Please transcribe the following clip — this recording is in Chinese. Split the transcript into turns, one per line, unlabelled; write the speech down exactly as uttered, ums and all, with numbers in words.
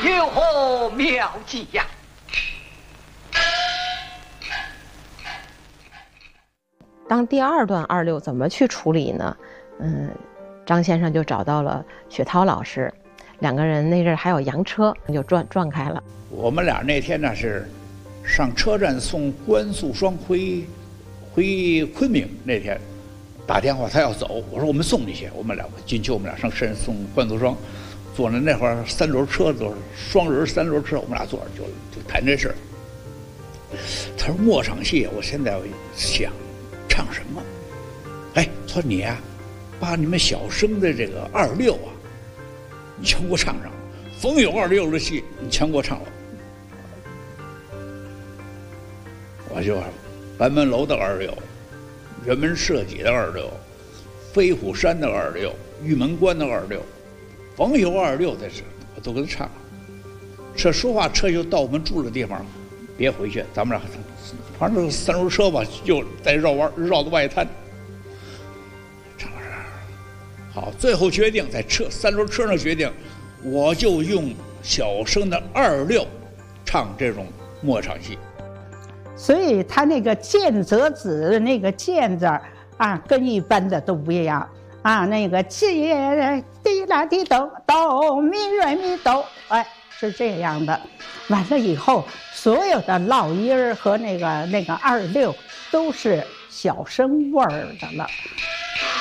有何妙计呀？
当第二段二六怎么去处理呢？嗯，张先生就找到了雪涛老师，两个人那阵还有洋车，就转转开了。
我们俩那天呢是上车站送关素霜回回昆明那天，打电话他要走，我说我们送你去，我们俩进去我们俩上山送关素霜，坐那那会儿三轮车都是双人三轮车，我们俩坐着就就谈这事儿。他说末场戏，我现在想唱什么？哎，他说你呀、啊，把你们小生的这个二六啊，你全给我唱上。逢有二六的戏，你全给我唱了。我就班门楼的二六，人文社稷的二六，飞虎山的二六，玉门关的二六，逢有二六的事，我都给他唱了。这说话车就到我们住的地方，别回去，咱们俩反正三轮车吧，就再绕弯绕到外滩。唱了好，最后决定在车三轮车上决定，我就用小生的二六唱这种末场戏。
所以他那个见则子的那个见字啊，跟一般的都不一样啊。那个见滴啦滴哆哆咪瑞咪哆，哎，是这样的。完了以后，所有的烙音儿和那个那个二六都是小声味儿的了。